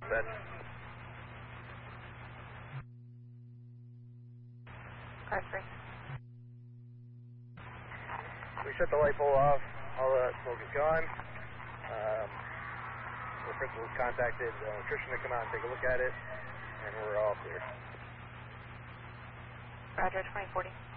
Set. Car 3. We shut the light pole off. All the smoke is gone. The principal's contacted the electrician to come out and take a look at it, and we're all clear. Roger, 2040.